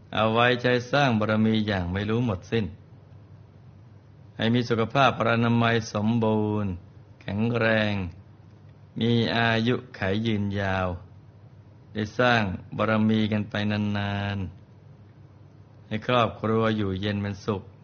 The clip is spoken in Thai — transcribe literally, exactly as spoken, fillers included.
เอาไว้ใช้สร้างบารมีอย่างไม่รู้หมดสิ้นให้มีสุขภาพพรรณนามัยสมบูรณ์แข็งแรงมีอายุขัยยืนยาวได้สร้างบารมีกันไปนานๆให้ครอบครัวอยู่เย็นเป็นสุข